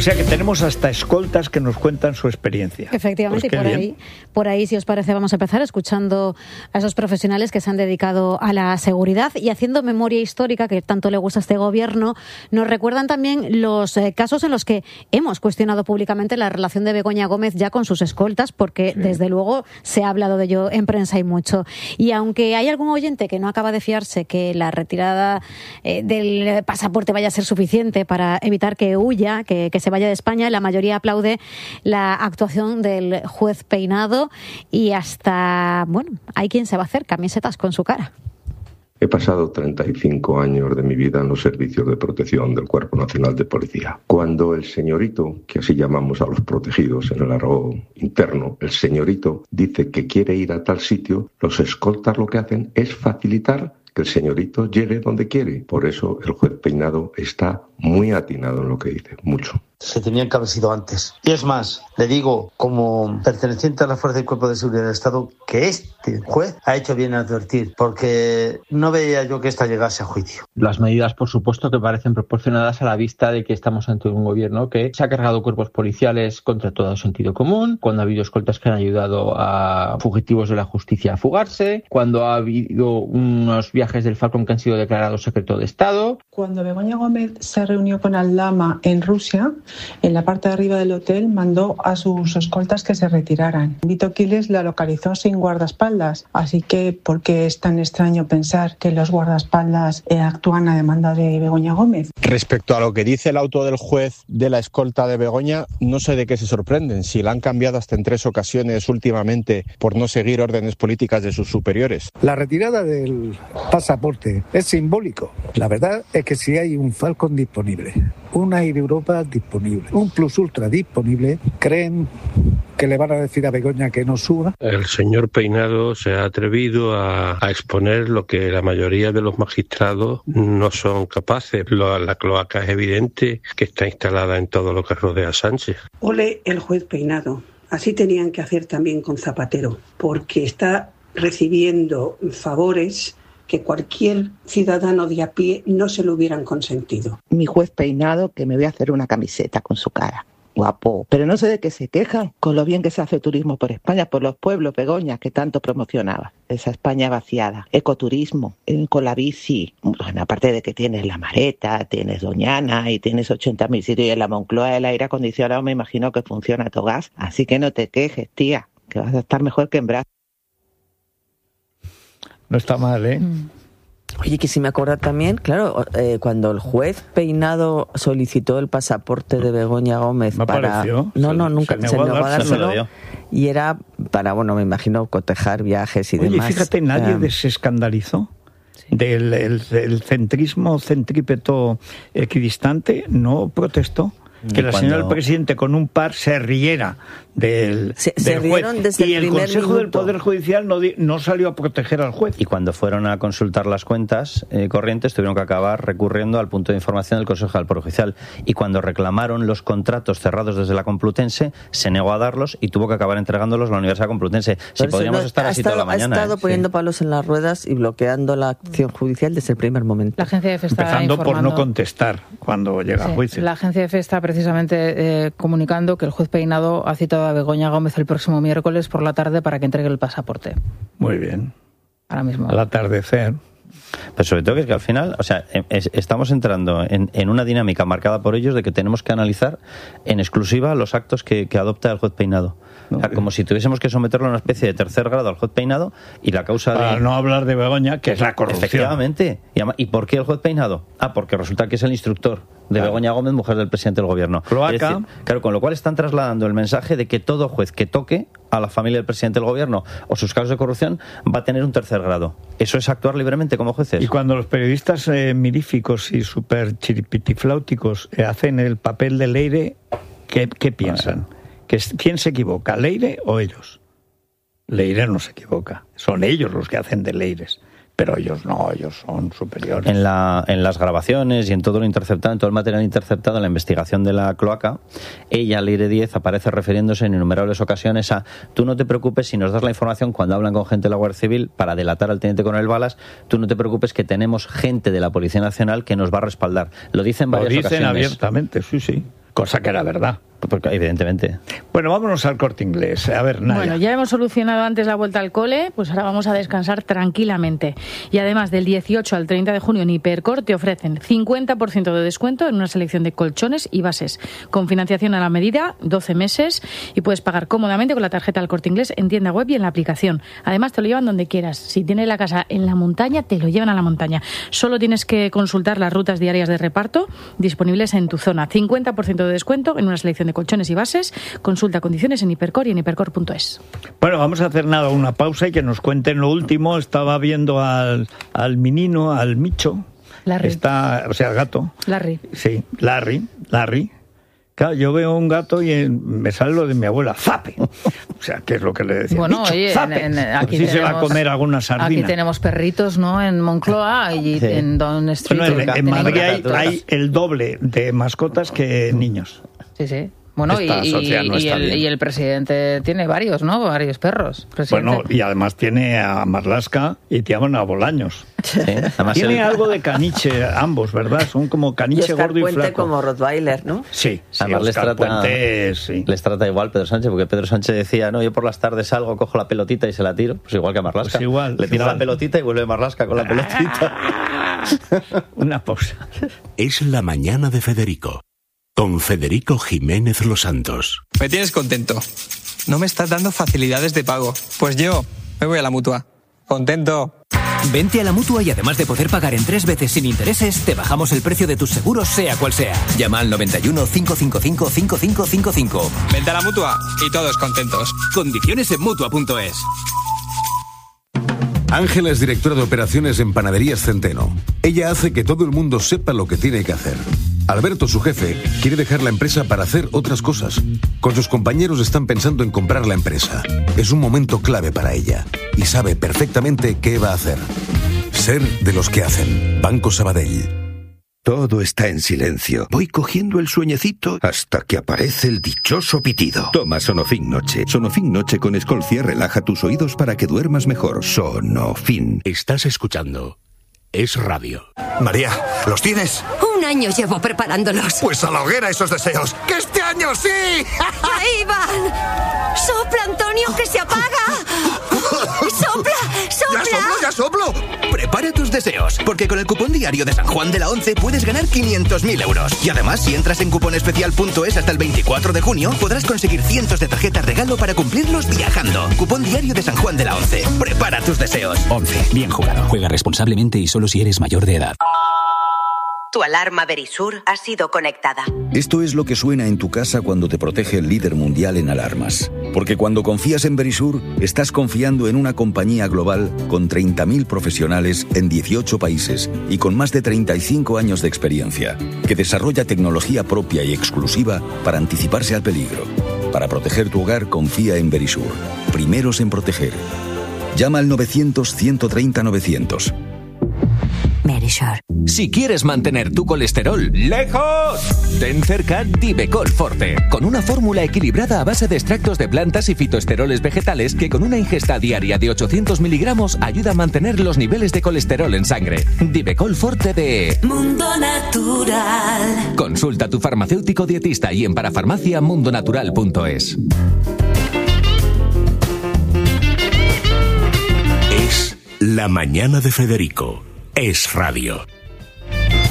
sea que tenemos hasta escoltas que nos cuentan su experiencia. Efectivamente, Pues y por ahí, si os parece, vamos a empezar escuchando a esos profesionales que se han dedicado a la seguridad y haciendo memoria histórica, que tanto le gusta a este gobierno. Nos recuerdan también los casos en los que hemos cuestionado públicamente la relación de Begoña Gómez ya con sus escoltas, porque desde luego se ha hablado de ello en prensa y mucho. Y aunque hay algún oyente que no acaba de fiarse que la retirada del pasaporte vaya a ser suficiente para evitar que huya, que se vaya de España, la mayoría aplaude la actuación del juez Peinado y hasta, bueno, hay quien se va a hacer camisetas con su cara. He pasado 35 años de mi vida en los servicios de protección del Cuerpo Nacional de Policía. Cuando el señorito, que así llamamos a los protegidos en el argot interno, el señorito dice que quiere ir a tal sitio, los escoltas lo que hacen es facilitar que el señorito llegue donde quiere. Por eso el juez Peinado está muy atinado en lo que dice, mucho. Se tenían que haber sido antes. Y es más, le digo, como perteneciente a la Fuerza del Cuerpo de Seguridad del Estado, que este juez ha hecho bien advertir, porque no veía yo que esta llegase a juicio. Las medidas, por supuesto, que parecen proporcionadas a la vista de que estamos ante un gobierno que se ha cargado cuerpos policiales contra todo sentido común, cuando ha habido escoltas que han ayudado a fugitivos de la justicia a fugarse, cuando ha habido unos viajes del Falcon que han sido declarados secreto de Estado. Cuando Begoña Gómez se reunió con Aldama en Rusia, en la parte de arriba del hotel mandó a sus escoltas que se retiraran. Vito Quiles la localizó sin guardaespaldas, así que ¿por qué es tan extraño pensar que los guardaespaldas actúan a demanda de Begoña Gómez? Respecto a lo que dice el auto del juez de la escolta de Begoña, no sé de qué se sorprenden, si la han cambiado hasta en 3 ocasiones últimamente por no seguir órdenes políticas de sus superiores. La retirada del pasaporte es simbólico. La verdad es que si hay un Falcon disponible, un Air Europa disponible, un Plus Ultra disponible, ¿creen que le van a decir a Begoña que no suba? El señor Peinado se ha atrevido a exponer lo que la mayoría de los magistrados no son capaces. La cloaca es evidente que está instalada en todo lo que rodea a Sánchez. Ole el juez Peinado. Así tenían que hacer también con Zapatero, porque está recibiendo favores que cualquier ciudadano de a pie no se lo hubieran consentido. Mi juez Peinado, que me voy a hacer una camiseta con su cara. Guapo. Pero no sé de qué se quejan con lo bien que se hace turismo por España, por los pueblos, Begoña, que tanto promocionaba. Esa España vaciada. Ecoturismo, con la bici. Bueno, aparte de que tienes la Mareta, tienes Doñana y tienes 80.000 sitios y en la Moncloa el aire acondicionado me imagino que funciona a todo gas. Así que no te quejes, tía, que vas a estar mejor que en Brasil. No está mal, ¿eh? Oye, que si me acuerdo también, claro, cuando el juez Peinado solicitó el pasaporte de Begoña Gómez nunca se negó a dárselo, y era para, bueno, me imagino, cotejar viajes y demás. Oye, fíjate, nadie se escandalizó del centrismo centrípeto equidistante, no protestó. Que la señora del presidente con un par se riera del juez y el Consejo del Poder Judicial no salió a proteger al juez. Y cuando fueron a consultar las cuentas corrientes tuvieron que acabar recurriendo al punto de información del Consejo del Poder Judicial, y cuando reclamaron los contratos cerrados desde la Complutense se negó a darlos y tuvo que acabar entregándolos a la Universidad Complutense. Si podríamos estar así toda la mañana. Ha estado poniendo palos en las ruedas y bloqueando la acción judicial desde el primer momento. La agencia EFE está empezando informando por no contestar cuando llega a juicio. La agencia EFE está precisamente comunicando que el juez Peinado ha citado a Begoña Gómez el próximo miércoles por la tarde para que entregue el pasaporte. Muy bien. Ahora mismo. Al atardecer. Pero sobre todo que es que al final, o sea, estamos entrando en una dinámica marcada por ellos de que tenemos que analizar en exclusiva los actos que adopta el juez Peinado. O sea, como si tuviésemos que someterlo a una especie de tercer grado al juez Peinado y la causa para no hablar de Begoña, que es la corrupción. Efectivamente. ¿Y por qué el juez Peinado? Porque resulta que es el instructor de Begoña Gómez, mujer del presidente del gobierno. Cloaca. Es decir, claro, con lo cual están trasladando el mensaje de que todo juez que toque a la familia del presidente del gobierno o sus casos de corrupción va a tener un tercer grado. ¿Eso es actuar libremente como jueces? Y cuando los periodistas miríficos y súper chiripitifláuticos hacen el papel de Leire, ¿qué piensan? ¿Quién se equivoca, Leire o ellos? Leire no se equivoca, son ellos los que hacen de Leires. Pero ellos no, ellos son superiores. En las grabaciones y en todo lo interceptado, en todo el material interceptado en la investigación de la cloaca, ella, Leire Díez, aparece refiriéndose en innumerables ocasiones a: tú no te preocupes si nos das la información cuando hablan con gente de la Guardia Civil para delatar al teniente coronel Balas, tú no te preocupes que tenemos gente de la Policía Nacional que nos va a respaldar. Lo dicen varias ocasiones. Lo dicen abiertamente, sí. cosa que era verdad. Porque, evidentemente. Bueno, vámonos al Corte Inglés. A ver, Naya. Bueno, ya hemos solucionado antes la vuelta al cole, pues ahora vamos a descansar tranquilamente. Y además, del 18 al 30 de junio en Hipercor te ofrecen 50% de descuento en una selección de colchones y bases, con financiación a la medida, 12 meses, y puedes pagar cómodamente con la tarjeta del Corte Inglés en tienda web y en la aplicación. Además, te lo llevan donde quieras. Si tienes la casa en la montaña, te lo llevan a la montaña. Solo tienes que consultar las rutas diarias de reparto disponibles en tu zona. 50% de descuento en una selección de colchones y bases. Consulta condiciones en Hipercor y en hipercor.es. Bueno, vamos a hacer una pausa y que nos cuenten lo último. Estaba viendo al menino, al Micho. Larry. El gato. Larry. Sí, Larry. Claro, yo veo un gato y me sale lo de mi abuela, ¡zape! O sea, ¿qué es lo que le decía? Bueno, Micho, oye, aquí sí se va a comer alguna sardina. Aquí tenemos perritos, ¿no? En Moncloa y en Don Street. Bueno, en Madrid hay el doble de mascotas que niños. Sí. Bueno, y el presidente tiene varios, ¿no? Varios perros. Bueno, y además tiene a Marlaska y tiene a Bolaños. Sí, tiene algo de caniche ambos, ¿verdad? Son como caniche gordo y flaco. Como Rottweiler, ¿no? Sí. Además les trata igual Pedro Sánchez, porque Pedro Sánchez decía, no, yo por las tardes salgo, cojo la pelotita y se la tiro. Pues igual que a Marlaska. Pues igual. Le tira la pelotita y vuelve Marlaska con la pelotita. Una pausa. Es la mañana de Federico. Con Federico Jiménez Los Santos. Me tienes contento. No me estás dando facilidades de pago. Pues yo me voy a la Mutua. Contento. Vente a la Mutua y además de poder pagar en 3 veces sin intereses, te bajamos el precio de tus seguros sea cual sea. Llama al 91 555 5555. Vente a la Mutua y todos contentos. Condiciones en Mutua.es. Ángela es directora de operaciones en Panaderías Centeno. Ella hace que todo el mundo sepa lo que tiene que hacer. Alberto, su jefe, quiere dejar la empresa para hacer otras cosas. Con sus compañeros están pensando en comprar la empresa. Es un momento clave para ella y sabe perfectamente qué va a hacer. Ser de los que hacen. Banco Sabadell. Todo está en silencio. Voy cogiendo el sueñecito hasta que aparece el dichoso pitido. Toma Sonofin Noche. Sonofin Noche con Escolcia relaja tus oídos para que duermas mejor. Sonofin. Estás escuchando Es Radio. María, ¿los tienes? Un año llevo preparándolos. Pues a la hoguera esos deseos. ¡Que este año sí! ¡Ahí van! ¡Sopla, Antonio, que se apaga! ¡Sopla! ¡Ya soplo! Prepara tus deseos, porque con el cupón diario de San Juan de la Once puedes ganar 500.000 euros. Y además, si entras en cuponespecial.es hasta el 24 de junio, podrás conseguir cientos de tarjetas regalo para cumplirlos viajando. Cupón diario de San Juan de la Once. Prepara tus deseos. 11. Bien jugado. Juega responsablemente y solo si eres mayor de edad. Tu alarma Verisur ha sido conectada. Esto es lo que suena en tu casa cuando te protege el líder mundial en alarmas. Porque cuando confías en Verisur, estás confiando en una compañía global con 30.000 profesionales en 18 países y con más de 35 años de experiencia, que desarrolla tecnología propia y exclusiva para anticiparse al peligro. Para proteger tu hogar, confía en Verisur. Primeros en proteger. Llama al 900-130-900. Verisur. Si quieres mantener tu colesterol lejos, ten cerca Divecol Forte, con una fórmula equilibrada a base de extractos de plantas y fitoesteroles vegetales que con una ingesta diaria de 800 miligramos ayuda a mantener los niveles de colesterol en sangre. Divecol Forte de Mundo Natural. Consulta a tu farmacéutico dietista y en parafarmaciamundonatural.es. Es la mañana de Federico. Es Radio.